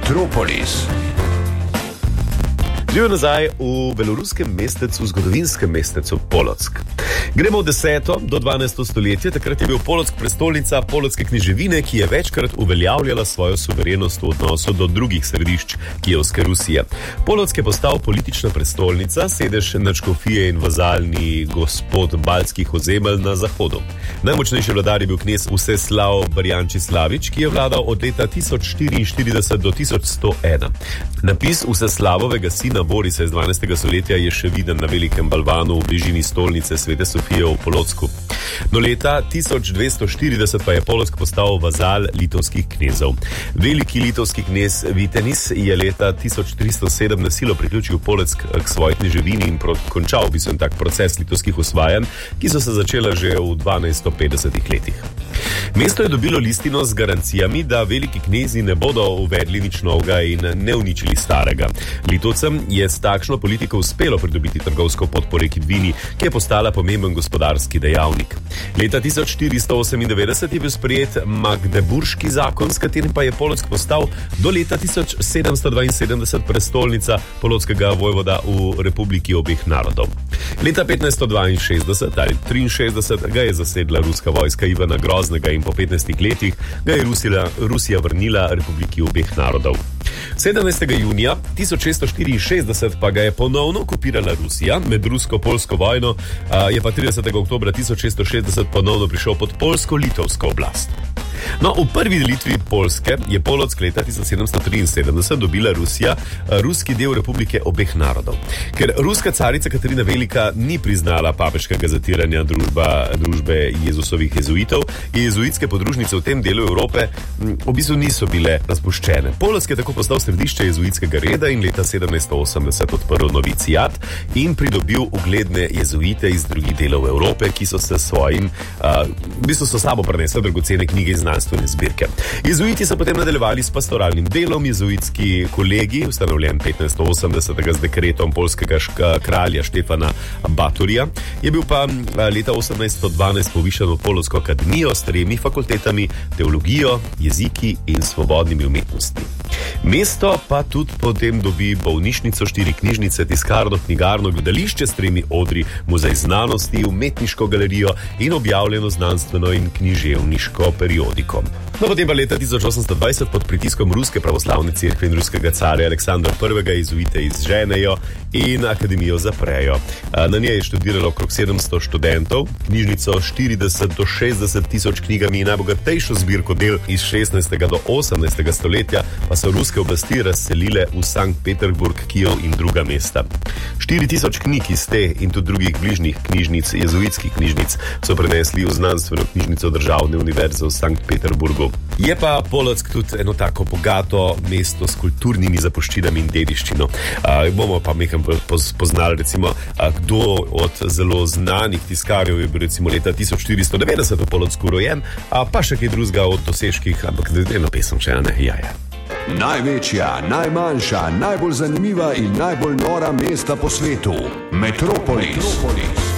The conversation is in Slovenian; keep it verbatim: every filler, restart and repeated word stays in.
Metropolis. Živijo nazaj v beloruskem mestecu, zgodovinskem mestecu Polock. Gremo v deseto do dvanajsto stoletje, takrat je bil Polock prestolnica polotske kneževine, ki je večkrat uveljavljala svojo suverenost v odnosu do drugih središč Kijevske Rusije. Polock je postal politična prestolnica, sedež nadškofije in vazalni gospod baltskih ozemelj na zahodu. Najmočnejši vladar je bil knez Vseslav Barjančislavič, ki je vladal od leta tisoč štiriinštirideset do tisoč sto ena. Napis Vseslavovega sina Borisa iz dvanajstega stoletja je še viden na velikem balvanu v bližini stolnice Svete Sofije v Polocku. Do leta tisoč dvesto štirideset pa je Polock postal vazal litovskih knezov. Veliki litovski knez Vitenis je leta tisoč tristo sedem na silo priključil Polock k svoji kneževini in končal v bistvu tak proces litovskih osvajanj, ki so se začela že v dvanajststo petdesetih letih. Mesto je dobilo listino z garancijami, da veliki knezi ne bodo uvedli nič novega in ne uničili starega. Litovcem je s takšno politiko uspelo pridobiti trgovsko pot po reki Dvini, ki je postala pomemben gospodarski dejavnik. Leta tisoč štiristo osemindevetdeset je bil sprejet Magdeburški zakon, s katerim pa je Polock postal do leta tisoč sedemsto dvainsedemdeset prestolnica polockega vojvoda v Republiki obeh narodov. Leta petnajststo dvainšestdeset ali triinšestdeset ga je zasedla ruska vojska Ivana Groznega in po petnajstih letih ga je Rusija, Rusija vrnila Republiki obeh narodov. sedemnajstega junija tisoč šeststo štiriinšestdeset pa ga je ponovno okupirala Rusija med rusko-polsko vojno, je pa tridesetega oktobra tisoč šeststo šestdeset ponovno prišel pod polsko-litovsko oblast. No, v prvi delitvi Poljske je Polock leta tisoč sedemsto triinsedemdeset dobila Rusija, ruski del Republike obeh narodov. Ker ruska carica Katarina Velika ni priznala papeškega zatiranja družba, družbe Jezusovih jezuitov, jezuitske podružnice v tem delu Evrope v bistvu niso bile razpuščene. Polock je tako postal središče jezuitskega reda in leta sedemnajststo osemdeset odprl novicijat in pridobil ugledne jezuite iz drugih delov Evrope, ki so se svojim, uh, v bistvu so sabo prinesli dragocene knjige iz znanstvene zbirke. Jezuiti so potem nadaljevali s pastoralnim delom. Jezuitski kolegi, ustanovljen petnajststo osemdesetega z dekretom poljskega kralja Štefana Batorija, je bil pa leta osemnajststo dvanajst povišen v Polocko akademijo s tremi fakultetami, teologijo, jeziki in svobodnimi umetnostmi. Mesto pa tudi potem dobi bolnišnico, štiri knjižnice, tiskarno, knjigarno, gledališče s tremi odri, muzej znanosti, umetniško galerijo in objavljeno znanstveno in književniško periodiko. No, potem pa leta tisoč osemsto dvajset pod pritiskom ruske pravoslavne cerkve in ruskega carja Aleksandra prvega jezuite izženejo in akademijo zaprejo. Na njej je študiralo okrog sedemsto študentov, knjižnico štirideset do šestdeset tisoč knjigami in najbogatejšo zbirko del iz šestnajstega do osemnajstega stoletja pa so ruske oblasti razselile v Sankt Peterburg, Kijev in druga mesta. štiri tisoč knjig iz te in tudi drugih bližnjih knjižnic, jezuitskih knjižnic, so prenesli v znanstveno knjižnico Državne univerze v Sankt Peterburgu. Je pa Polock tudi eno tako bogato mesto s kulturnimi zapuščinami in dediščino. Uh, bomo pa nekaj poznali, recimo, uh, kdo od zelo znanih tiskarjev je bil recimo leta tisoč štiristo devetdeset v Polocku rojen, a pa še kaj drugega od dosežkih, ampak eno pesem še, ne, ja, ja. Največja, najmanjša, najbolj zanimiva in najbolj nora mesta po svetu. Metropolis. Metropolis.